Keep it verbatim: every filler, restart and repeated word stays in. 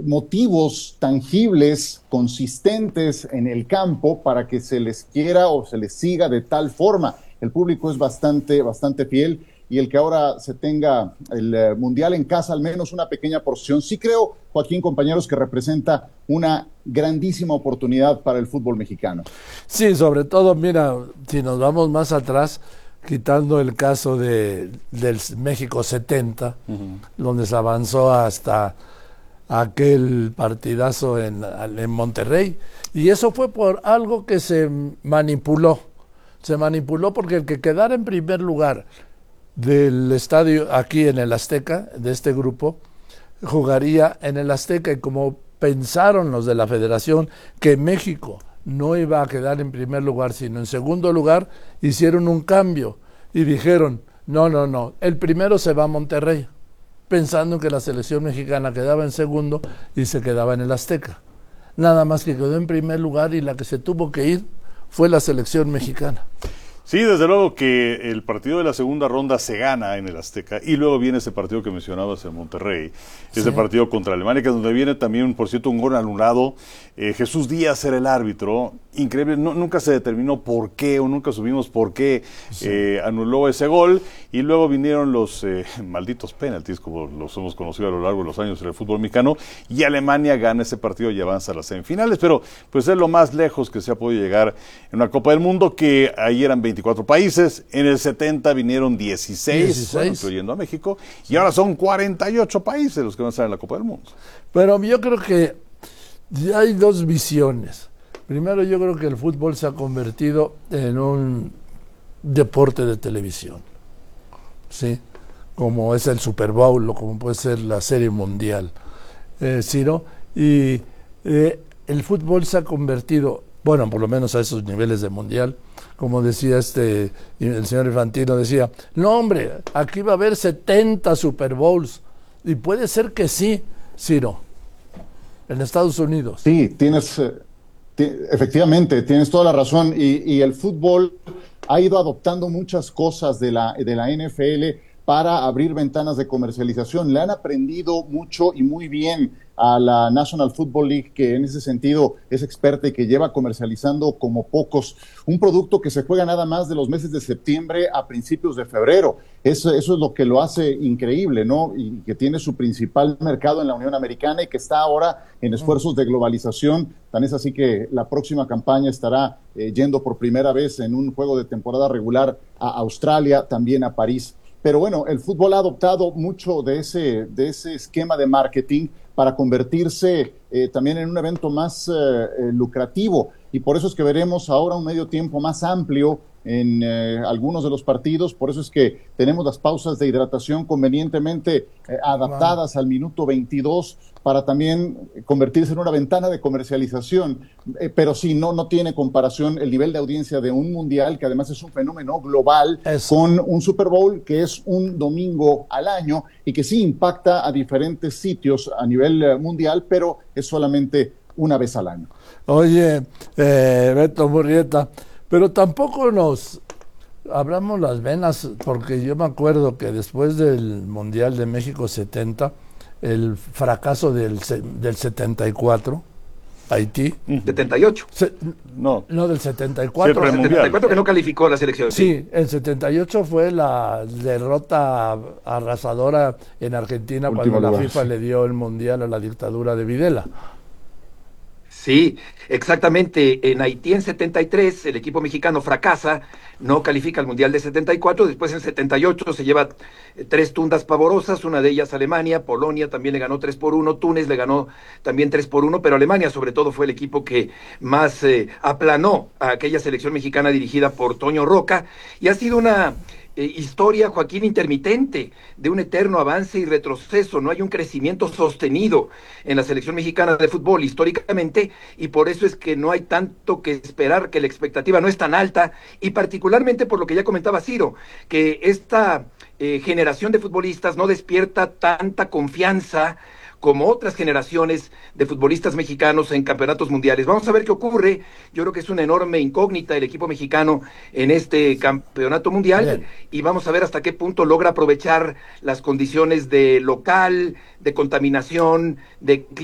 motivos tangibles, consistentes en el campo para que se les quiera o se les siga de tal forma. El público es bastante, bastante fiel, y el que ahora se tenga el eh, Mundial en casa, al menos una pequeña porción, sí creo, Joaquín, compañeros, que representa una grandísima oportunidad para el fútbol mexicano. Sí, sobre todo, mira, si nos vamos más atrás, quitando el caso de del México setenta, uh-huh. donde se avanzó hasta aquel partidazo en, en Monterrey, y eso fue por algo que se manipuló, se manipuló porque el que quedara en primer lugar del estadio aquí en el Azteca, de este grupo, jugaría en el Azteca, y como pensaron los de la federación que México no iba a quedar en primer lugar sino en segundo lugar, hicieron un cambio y dijeron, no, no, no, el primero se va a Monterrey, pensando que la selección mexicana quedaba en segundo y se quedaba en el Azteca. Nada más que quedó en primer lugar, y la que se tuvo que ir fue la selección mexicana. Sí, desde luego que el partido de la segunda ronda se gana en el Azteca, y luego viene ese partido que mencionabas en Monterrey, sí. ese partido contra Alemania, que es donde viene también, por cierto, un gol anulado. Eh, Jesús Díaz era el árbitro, increíble, no, nunca se determinó por qué, o nunca supimos por qué sí. eh, anuló ese gol, y luego vinieron los eh, malditos penaltis, como los hemos conocido a lo largo de los años en el fútbol mexicano, y Alemania gana ese partido y avanza a las semifinales, pero pues es lo más lejos que se ha podido llegar en una Copa del Mundo, que ahí eran veinticuatro países, en el setenta vinieron dieciséis, dieciséis. Bueno, incluyendo a México, sí. y ahora son cuarenta y ocho países los que van a estar en la Copa del Mundo. Pero yo creo que hay dos visiones. Primero, yo creo que el fútbol se ha convertido en un deporte de televisión, ¿sí? Como es el Super Bowl, o como puede ser la Serie Mundial, eh, ¿sí, no? Y eh, el fútbol se ha convertido, bueno, por lo menos a esos niveles de mundial, como decía este, el señor Infantino decía, no hombre, aquí va a haber setenta Super Bowls, y puede ser que sí, Ciro, en Estados Unidos. Sí, tienes, eh, t- efectivamente, tienes toda la razón, y, y el fútbol ha ido adoptando muchas cosas de la, de la N F L para abrir ventanas de comercialización. Le han aprendido mucho y muy bien a la National Football League, que en ese sentido es experta y que lleva comercializando como pocos un producto que se juega nada más de los meses de septiembre a principios de febrero. Eso, eso es lo que lo hace increíble, ¿no? Y que tiene su principal mercado en la Unión Americana, y que está ahora en esfuerzos de globalización. Tan es así que la próxima campaña estará eh, yendo por primera vez en un juego de temporada regular a Australia, también a París. Pero bueno, el fútbol ha adoptado mucho de ese, de ese esquema de marketing para convertirse eh, también en un evento más eh, eh, lucrativo, y por eso es que veremos ahora un medio tiempo más amplio en eh, algunos de los partidos. Por eso es que tenemos las pausas de hidratación convenientemente eh, adaptadas wow. al minuto veintidós, para también convertirse en una ventana de comercialización, eh, pero sí, no, no tiene comparación el nivel de audiencia de un mundial, que además es un fenómeno global, Eso. con un Super Bowl que es un domingo al año, y que sí impacta a diferentes sitios a nivel eh, mundial, pero es solamente una vez al año. Oye, eh, Beto Murrieta, pero tampoco nos abramos las venas, porque yo me acuerdo que después del Mundial de México setenta, el fracaso del, del setenta y cuatro, Haití. setenta y ocho. Se, no, no, del setenta y cuatro. El setenta y cuatro que no calificó la selección. Sí, el setenta y ocho fue la derrota arrasadora en Argentina, Último cuando lugar, la FIFA sí. le dio el Mundial a la dictadura de Videla. Sí, exactamente. En Haití en setenta y tres el equipo mexicano fracasa, no califica al Mundial de setenta y cuatro, después en setenta y ocho se lleva tres tundas pavorosas, una de ellas Alemania, Polonia también le ganó tres por uno, Túnez le ganó también tres por uno, pero Alemania sobre todo fue el equipo que más eh, aplanó a aquella selección mexicana dirigida por Toño Roca, y ha sido una Eh, historia, Joaquín, intermitente, de un eterno avance y retroceso. No hay un crecimiento sostenido en la selección mexicana de fútbol históricamente, y por eso es que no hay tanto que esperar, que la expectativa no es tan alta, y particularmente por lo que ya comentaba Ciro, que esta eh, generación de futbolistas no despierta tanta confianza como otras generaciones de futbolistas mexicanos en campeonatos mundiales. Vamos a ver qué ocurre. Yo creo que es una enorme incógnita el equipo mexicano en este campeonato mundial. Bien. Y vamos a ver hasta qué punto logra aprovechar las condiciones de local, de contaminación, de